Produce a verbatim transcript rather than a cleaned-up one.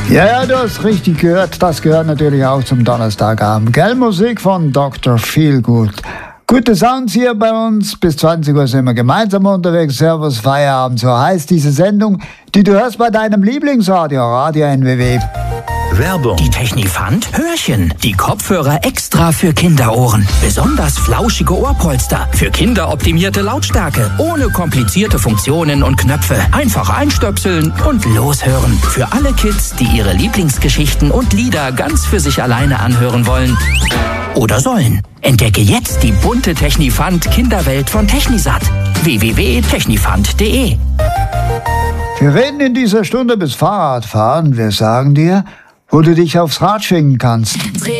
Ja, ja, du hast richtig gehört. Das gehört natürlich auch zum Donnerstagabend. Gell, Musik von Doktor Feelgood. Gute Sounds hier bei uns. Bis zwanzig Uhr sind wir gemeinsam unterwegs. Servus, Feierabend. So heißt diese Sendung, die du hörst bei deinem Lieblingsradio, Radio N W W. Werbung. Die Technifant Hörchen. Die Kopfhörer extra für Kinderohren. Besonders flauschige Ohrpolster. Für kinderoptimierte Lautstärke. Ohne komplizierte Funktionen und Knöpfe. Einfach einstöpseln und loshören. Für alle Kids, die ihre Lieblingsgeschichten und Lieder ganz für sich alleine anhören wollen. Oder sollen. Entdecke jetzt die bunte Technifant Kinderwelt von Technisat. w w w punkt technifant punkt d e. Wir reden in dieser Stunde bis Fahrradfahren. Wir sagen dir, wo du dich aufs Rad schwingen kannst.